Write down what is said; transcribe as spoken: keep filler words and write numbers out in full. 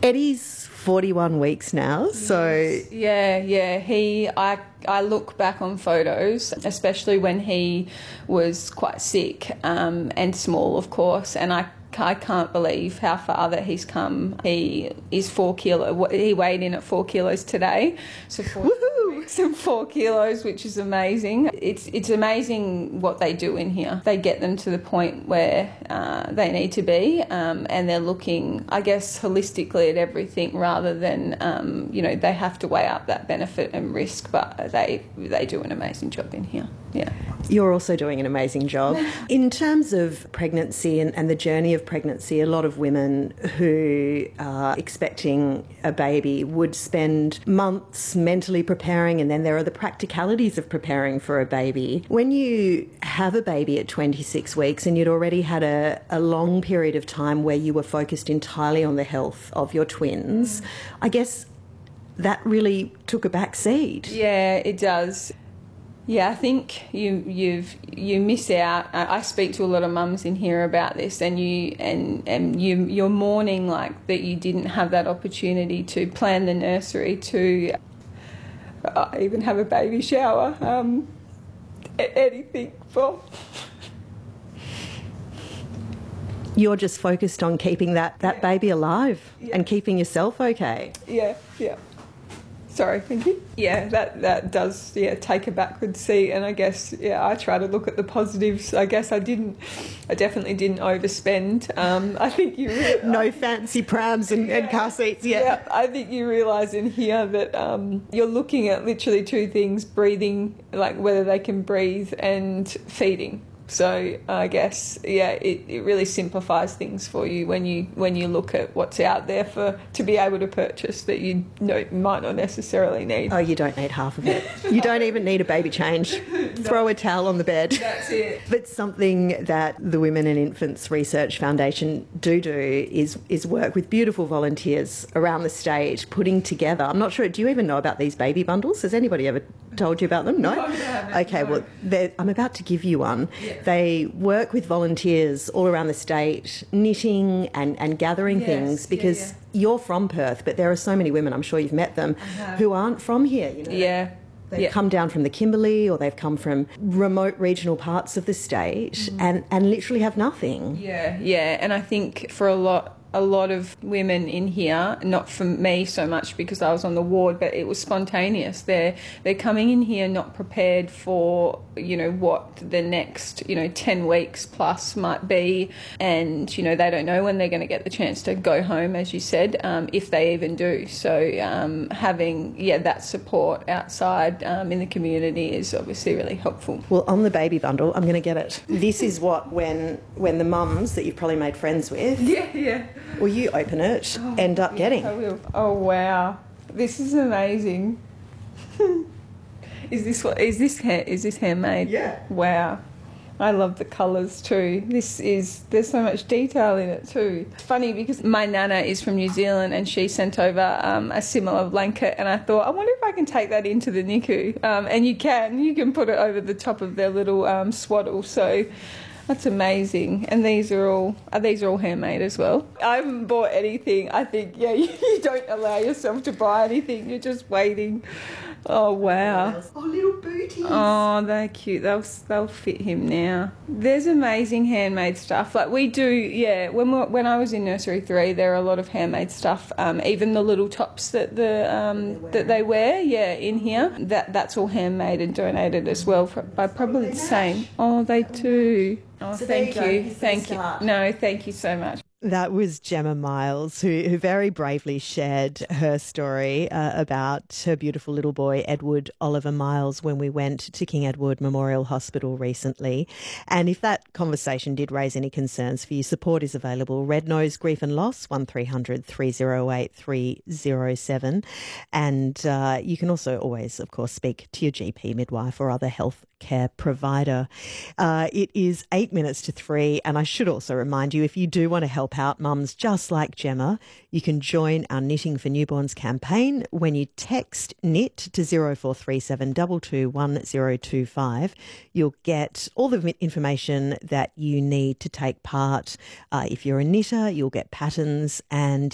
Eddie's forty-one weeks now, so... Yes. Yeah, yeah. He, I, I look back on photos, especially when he was quite sick um, and small, of course, and I I can't believe how far that he's come. He is four kilo. He weighed in at four kilos today, so four weeks and four kilos, which is amazing. It's it's amazing what they do in here. They get them to the point where uh, they need to be, um, and they're looking, I guess, holistically at everything rather than um, you know, they have to weigh up that benefit and risk. But they they do an amazing job in here. Yeah. You're also doing an amazing job. In terms of pregnancy and, and the journey of pregnancy, a lot of women who are expecting a baby would spend months mentally preparing, and then there are the practicalities of preparing for a baby. When you have a baby at twenty-six weeks and you'd already had a, a long period of time where you were focused entirely on the health of your twins, I guess that really took a back seat. Yeah, it does. Yeah, I think you you've you miss out. I speak to a lot of mums in here about this, and you and and you you're mourning like that you didn't have that opportunity to plan the nursery, to uh, even have a baby shower, um, anything for. You're just focused on keeping that that yeah. baby alive yeah. and keeping yourself okay. Yeah, yeah. Sorry, thank you. Yeah, that, that does, yeah, take a backward seat, and I guess, yeah, I try to look at the positives. I guess I didn't, I definitely didn't overspend. Um, I think you... Re- no fancy prams and, yeah, and car seats, yeah. Yeah, I think you realise in here that um, you're looking at literally two things, breathing, like whether they can breathe, and feeding. So I guess, yeah, it, it really simplifies things for you when you when you look at what's out there for to be able to purchase that you know, might not necessarily need. Oh, you don't need half of it. You don't even need a baby change. No. Throw a towel on the bed. That's it. But something that the Women and Infants Research Foundation do do is is work with beautiful volunteers around the state, putting together, I'm not sure, do you even know about these baby bundles? Has anybody ever told you about them? No? No, I haven't. Okay, No. well, I'm about to give you one. Yeah. They work with volunteers all around the state, knitting and, and gathering yes, things, because yeah, yeah. you're from Perth, but there are so many women, I'm sure you've met them, who aren't from here. You know? Yeah. They've yeah. come down from the Kimberley, or they've come from remote regional parts of the state, mm. and, and literally have nothing. Yeah, yeah. And I think for a lot... a lot of women in here, not for me so much because I was on the ward, but it was spontaneous. They're they're coming in here not prepared for, you know, what the next, you know, ten weeks plus might be, and, you know, they don't know when they're going to get the chance to go home, as you said, um, if they even do. So um, having, yeah, that support outside um, in the community is obviously really helpful. Well, on the baby bundle, I'm going to get it. This is what, when when the mums that you've probably made friends with... Yeah, yeah. Well, you open it, oh, end up yes, getting. I will. Oh wow, this is amazing. is this what? Is this hair? Is this handmade? Yeah. Wow, I love the colours too. This is there's so much detail in it too. It's funny because my nana is from New Zealand and she sent over um, a similar blanket, and I thought, I wonder if I can take that into the N I C U. Um, and you can. You can put it over the top of their little um, swaddle. So. That's amazing. And these are all are these are all handmade as well. I haven't bought anything. I think, yeah, you, you don't allow yourself to buy anything. You're just waiting. Oh, wow. Oh, little booties. Oh, they're cute. They'll they'll fit him now. There's amazing handmade stuff. Like we do, yeah. When we, when I was in nursery three, there are a lot of handmade stuff. Um, even the little tops that the um they that they wear, yeah, in here. That that's all handmade and donated as well for, by probably the same. Oh, they do. Oh, so thank you. you Thank you. No, thank you so much. That was Gemma Miles, who, who very bravely shared her story uh, about her beautiful little boy, Edward Oliver Miles, when we went to King Edward Memorial Hospital recently. And if that conversation did raise any concerns for you, support is available. Red Nose Grief and Loss, one three hundred three oh eight three oh seven. And uh, you can also always, of course, speak to your G P, midwife or other health care provider. Uh, it is eight minutes to three, and I should also remind you, if you do want to help out mums just like Gemma, you can join our Knitting for Newborns campaign when you text knit to zero four three seven two two one zero two five. You'll get all the information that you need to take part. Uh, if you're a knitter, you'll get patterns, and